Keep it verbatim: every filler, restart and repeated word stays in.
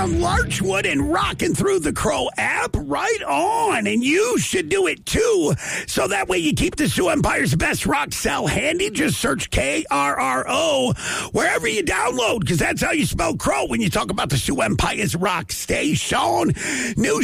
Larchwood and rocking through the Crow app. Right on. And you should do it too. So that way you keep the Sioux Empire's best rock cell handy. Just search K R R O wherever you download, because that's how you spell Crow when you talk about the Sioux Empire's rock station. New